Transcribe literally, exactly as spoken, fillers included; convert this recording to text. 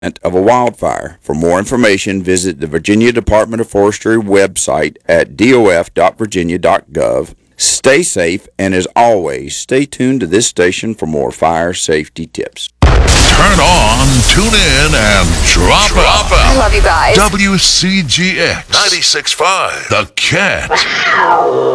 of a wildfire. For more information, visit the Virginia Department of Forestry website at d o f dot virginia dot gov. Stay safe, and as always, stay tuned to this station for more fire safety tips. Turn on, tune in, and drop, drop out. I love you guys. W C G X ninety-six point five, The Cat.